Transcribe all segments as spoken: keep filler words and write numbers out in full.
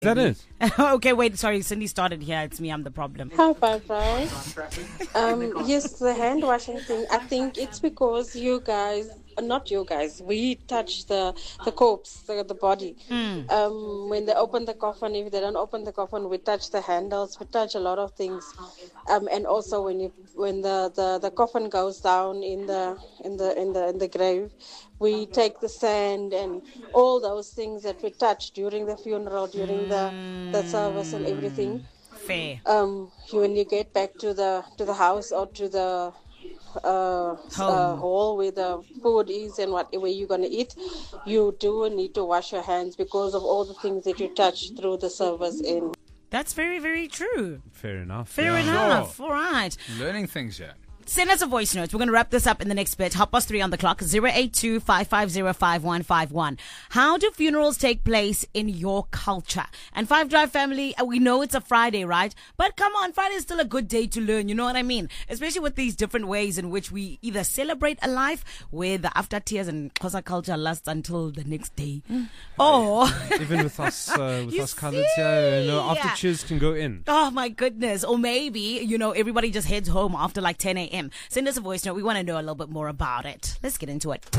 That is. Okay, wait, sorry, Cindy started here. It's me, I'm the problem. Hi, bye-bye. Um, yes, the hand washing thing, I think it's because you guys, not you guys, we touch the, the corpse, the, the body. Mm. Um, when they open the coffin, if they don't open the coffin, we touch the handles, we touch a lot of things. Um, and also when you when the, the, the coffin goes down in the in the in the in the grave, we take the sand and all those things that we touch during the funeral, during the, the service and everything. Fair. Um, when you get back to the to the house or to the uh, uh, hall where the food is and whatever you're going to eat, you do need to wash your hands because of all the things that you touch through the service. And that's very, very true. Fair enough. Fair yeah. enough. Sure. All right. Learning things here. Send us a voice note. We're going to wrap this up in the next bit. Half past three on the clock. zero eight two, five five zero, five one five one. How do funerals take place in your culture? And Five Drive family, we know it's a Friday, right? But come on, Friday is still a good day to learn. You know what I mean? Especially with these different ways in which we either celebrate a life where the after tears and Xhosa culture lasts until the next day. Mm. Or even with us, uh, with you us cousins here, you know, after yeah. cheers can go in. Oh my goodness. Or maybe, you know, everybody just heads home after like ten a.m. Send us a voice note. We want to know a little bit more about it. Let's get into it.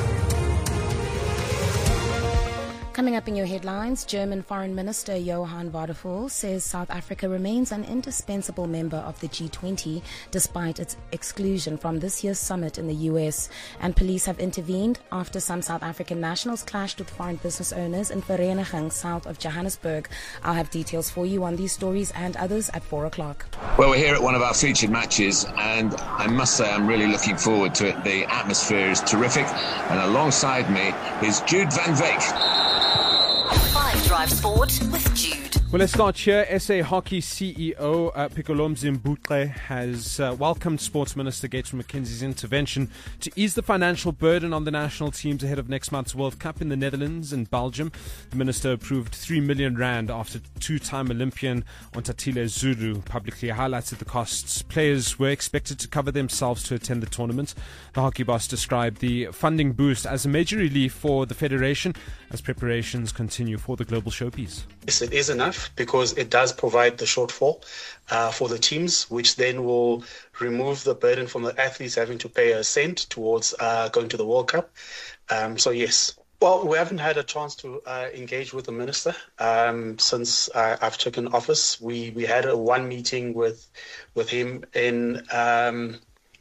Coming up in your headlines, German Foreign Minister Johann Wadephul says South Africa remains an indispensable member of the G twenty despite its exclusion from this year's summit in the U S. And police have intervened after some South African nationals clashed with foreign business owners in Vereeniging, south of Johannesburg. I'll have details for you on these stories and others at four o'clock. Well, we're here at one of our featured matches, and I must say I'm really looking forward to it. The atmosphere is terrific, and alongside me is Jude van Veek. Five Drive Sport with Jude. Well, let's start here. S A Hockey C E O uh, Pikolomzi Mbutle has uh, welcomed Sports Minister Gates McKenzie's intervention to ease the financial burden on the national teams ahead of next month's World Cup in the Netherlands and Belgium. The minister approved three million rand after two-time Olympian Ontatile Zulu publicly highlighted the costs players were expected to cover themselves to attend the tournament. The hockey boss described the funding boost as a major relief for the federation as preparations continue for the global showpiece. Yes, it is enough because it does provide the shortfall uh, for the teams, which then will remove the burden from the athletes having to pay a cent towards uh, going to the World Cup. Um, so, yes. Well, we haven't had a chance to uh, engage with the minister um, since uh, I've taken office. We we had a one meeting with with him in um,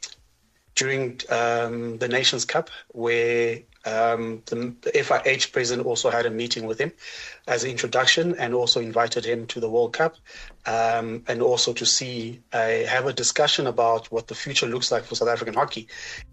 during um, the Nations Cup, where Um, the, the F I H president also had a meeting with him as an introduction and also invited him to the World Cup um, and also to see, uh, have a discussion about what the future looks like for South African hockey.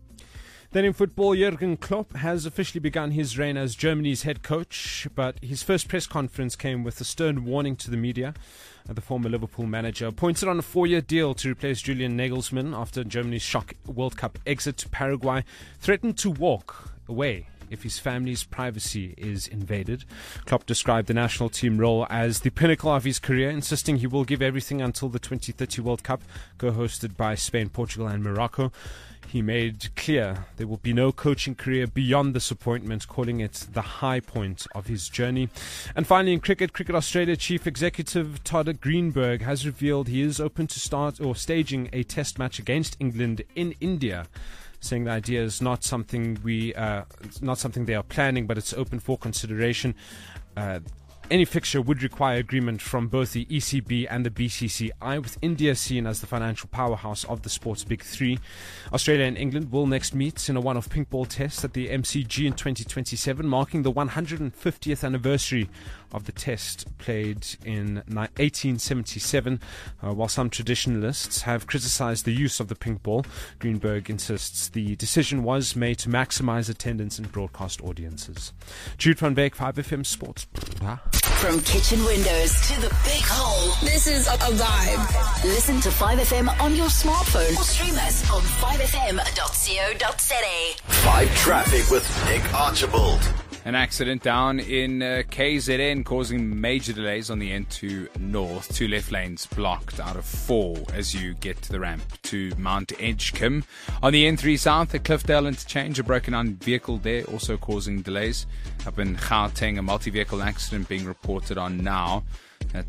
Then in football, Jurgen Klopp has officially begun his reign as Germany's head coach, but his first press conference came with a stern warning to the media. The former Liverpool manager appointed on a four-year deal to replace Julian Nagelsmann after Germany's shock World Cup exit to Paraguay threatened to walk away if his family's privacy is invaded. Klopp described the national team role as the pinnacle of his career, insisting he will give everything until the twenty thirty World Cup, co-hosted by Spain, Portugal and Morocco. He made clear there will be no coaching career beyond this appointment, calling it the high point of his journey. And finally, in cricket, Cricket Australia Chief Executive Todd Greenberg has revealed he is open to start or staging a test match against England in India, saying the idea is not something we, uh, it's not something they are planning, but it's open for consideration. Uh, Any fixture would require agreement from both the E C B and the B C C I, with India seen as the financial powerhouse of the sport's big three. Australia and England will next meet in a one-off pink ball test at the M C G in twenty twenty-seven, marking the one hundred fiftieth anniversary of the test played in eighteen seventy-seven. Uh, while some traditionalists have criticised the use of the pink ball, Greenberg insists the decision was made to maximise attendance and broadcast audiences. Jude van Beek, five F M Sports. From kitchen windows to the big hole, this is a, a vibe. Listen to five F M on your smartphone or stream us on five f m dot co dot z a. Five Traffic with Nick Archibald. An accident down in uh, K Z N causing major delays on the N two north. Two left lanes blocked out of four as you get to the ramp to Mount Edgecombe. On the N three south at Cliffdale interchange, a broken down vehicle there also causing delays. Up in Gauteng, a multi-vehicle accident being reported on now.